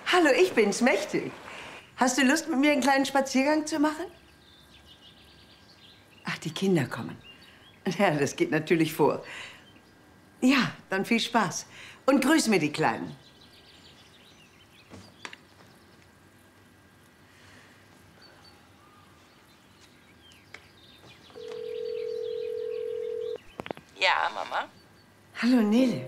Hallo, ich bin's, Mächtig. Hast du Lust, mit mir einen kleinen Spaziergang zu machen? Ach, die Kinder kommen. Ja, das geht natürlich vor. Ja, dann viel Spaß. Und grüß mir die Kleinen. Ja, Mama? Hallo, Nele.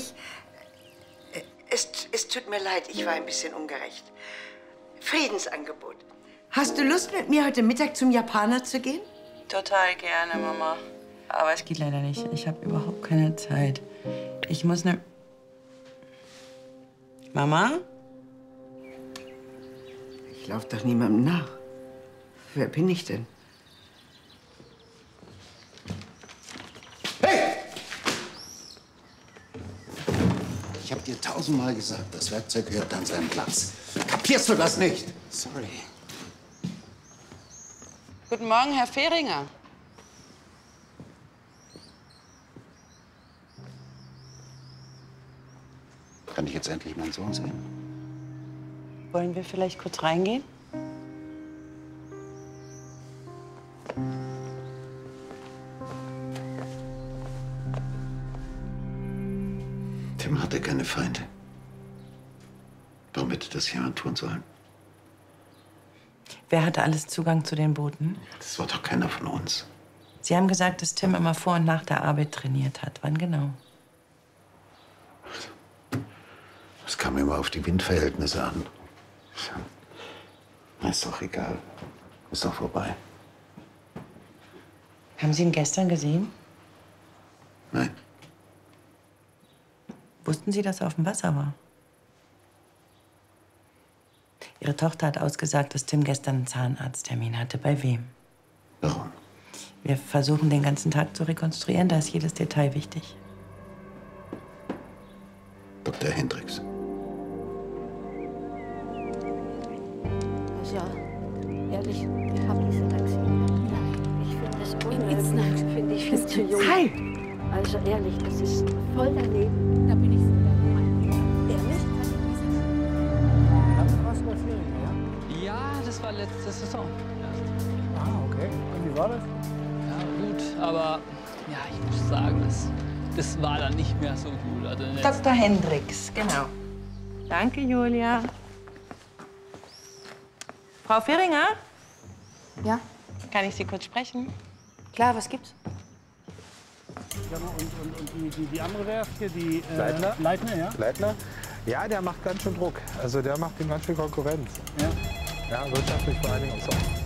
Es tut mir leid, ich war ein bisschen ungerecht. Friedensangebot. Hast du Lust, mit mir heute Mittag zum Japaner zu gehen? Total gerne, Mama. Aber es geht leider nicht. Ich habe überhaupt keine Zeit. Ich muss ne... Mama? Ich laufe doch niemandem nach. Wer bin ich denn? Hey! Ich habe dir 1000-mal gesagt, das Werkzeug gehört an seinen Platz. Kapierst du das nicht? Sorry. Guten Morgen, Herr Fehringer. Kann ich jetzt endlich meinen Sohn sehen? Wollen wir vielleicht kurz reingehen? Tim hatte keine Feinde. Warum hätte das jemand tun sollen? Wer hatte alles Zugang zu den Booten? Das war doch keiner von uns. Sie haben gesagt, dass Tim immer vor und nach der Arbeit trainiert hat. Wann genau? Es kam immer auf die Windverhältnisse an. Ist doch egal. Ist doch vorbei. Haben Sie ihn gestern gesehen? Nein. Wussten Sie, dass er auf dem Wasser war? Ihre Tochter hat ausgesagt, dass Tim gestern einen Zahnarzttermin hatte. Bei wem? Warum? Wir versuchen, den ganzen Tag zu rekonstruieren. Da ist jedes Detail wichtig. Dr. Hendricks. Also, ehrlich, ich habe diese Maxime. Nein, ich finde das unnötig. Finde ich viel zu jung. Hi! Also ehrlich, das ist voll daneben. Da bin ich so dabei. Ehrlich? Was bei Ferien, ja? Ja, das war letzte Saison. Ah, okay. Und wie war das? Ja, gut, aber ja, ich muss sagen, das war dann nicht mehr so gut. Also Dr. Hendricks, genau. Danke, Julia. Frau Fehringer? Ja, Kann ich Sie kurz sprechen? klar, was gibt's? Ja, und die andere Werft hier, die Leitner? Leitner, ja? Leitner? Ja, der macht ganz schön Druck. Also der macht ihm ganz viel Konkurrenz. Ja. Ja, wirtschaftlich vor allen Dingen auch so.